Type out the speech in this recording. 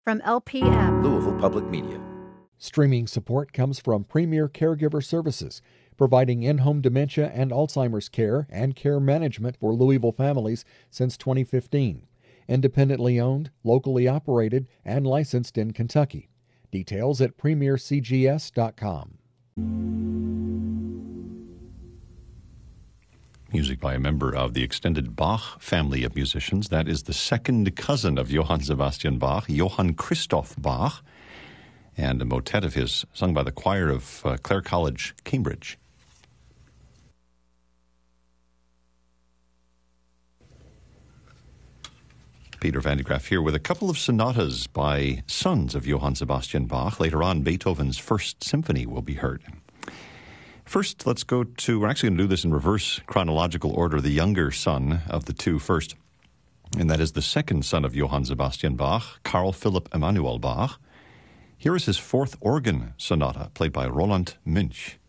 from LPM. Louisville Public Media. Streaming support comes from Premier Caregiver Services, providing in-home dementia and Alzheimer's care and care management for Louisville families since 2015. Independently owned, locally operated, and licensed in Kentucky. Details at premiercgs.com. Music by a member of the extended Bach family of musicians. That is the second cousin of Johann Sebastian Bach, Johann Christoph Bach, and a motet of his sung by the choir of Clare College, Cambridge. Peter Van de Graaff here with a couple of sonatas by sons of Johann Sebastian Bach. Later on, Beethoven's First Symphony will be heard. First, let's go to, we're actually going to do this in reverse chronological order, the younger son of the two first, and that is the second son of Johann Sebastian Bach, Carl Philipp Emanuel Bach. Here is his fourth organ sonata, played by Roland Münch.